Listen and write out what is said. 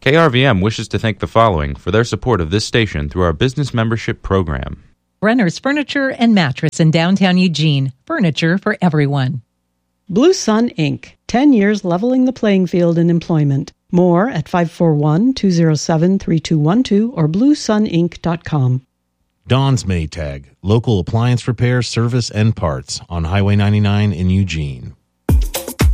KRVM wishes to thank the following for their support of this station through our business membership program. Brenner's Furniture and Mattress in downtown Eugene. Furniture for everyone. Blue Sun Inc. 10 years leveling the playing field in employment. More at 541-207-3212 or bluesuninc.com. Don's Maytag, local appliance repair, service, and parts on Highway 99 in Eugene.